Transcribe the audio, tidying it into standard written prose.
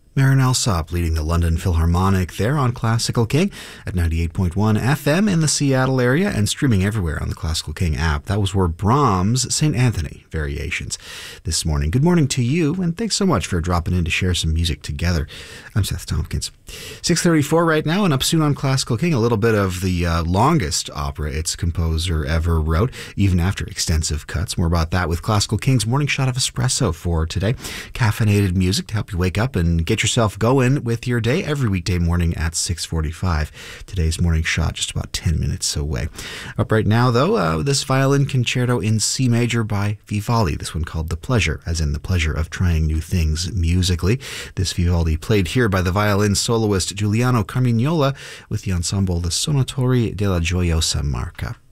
Marin Alsop leading the London Philharmonic there on Classical King at 98.1 FM in the Seattle area and streaming everywhere on the Classical King app. That was where Brahms' St. Anthony Variations this morning. Good morning to you, and thanks so much for dropping in to share some music together. I'm Seth Tompkins. 6:34 right now, and up soon on Classical King, a little bit of the longest opera its composer ever wrote, even after extensive cuts. More about that with Classical King's Morning Shot of Espresso for today. Caffeinated music to help you wake up and get yourself going with your day every weekday morning at 6:45. Today's morning shot just about 10 minutes away. Up right now, though, this violin concerto in C major by Vivaldi. This one called The Pleasure, as in the pleasure of trying new things musically. This Vivaldi played here by the violin soloist Giuliano Carmignola with the ensemble the Suonatori della Gioiosa Marca.